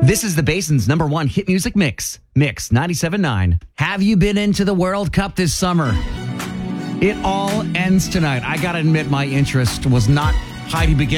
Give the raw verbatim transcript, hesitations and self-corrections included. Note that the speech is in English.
This is the Basin's number one hit music mix. Mix ninety-seven point nine. Have you been into the World Cup this summer? It all ends tonight. I got to admit, my interest was not high to begin.